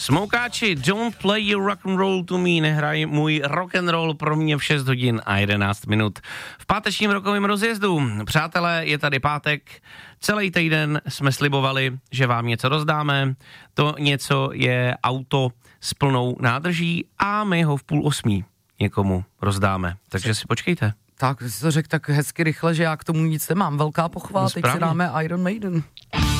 Smoukáči, don't play your rock and roll to me, nehraj můj rock and roll pro mě v 6 hodin a 11 minut. V pátečním rokovém rozjezdu. Přátelé, je tady pátek, celý týden jsme slibovali, že vám něco rozdáme, to něco je auto s plnou nádrží a my ho v 7:30 někomu rozdáme, takže si počkejte. Tak, jsi to řekl tak hezky rychle, že já k tomu nic nemám. Velká pochvala, teď si dáme Iron Maiden.